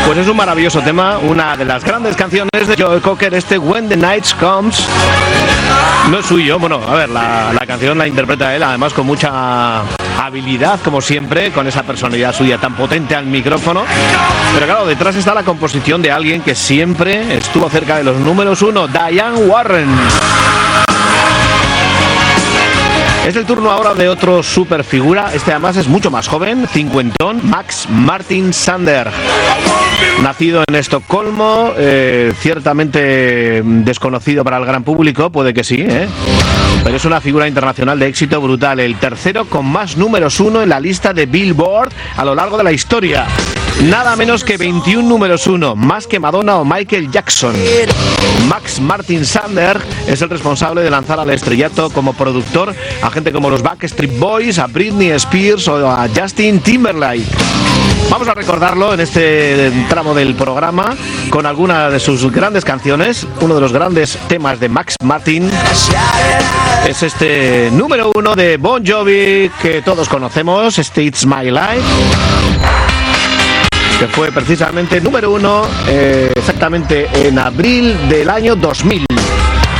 Pues es un maravilloso tema, una de las grandes canciones de Joe Cocker, When the Night Comes. No es suyo, bueno, a ver, la canción la interpreta él, además con mucha habilidad, como siempre, con esa personalidad suya tan potente al micrófono. Pero claro, detrás está la composición de alguien que siempre estuvo cerca de los números uno, Diane Warren. Es el turno ahora de otro super figura. Este además es mucho más joven, cincuentón, Max Martin Sander. Nacido en Estocolmo, ciertamente desconocido para el gran público, puede que sí, pero es una figura internacional de éxito brutal. El tercero con más números uno en la lista de Billboard a lo largo de la historia. Nada menos que 21 números uno, más que Madonna o Michael Jackson. Max Martin Sander es el responsable de lanzar al estrellato como productor a gente como los Backstreet Boys, a Britney Spears o a Justin Timberlake. Vamos a recordarlo en este tramo del programa con alguna de sus grandes canciones. Uno de los grandes temas de Max Martin es este número uno de Bon Jovi que todos conocemos, It's My Life, que fue precisamente número uno exactamente en abril del año 2000.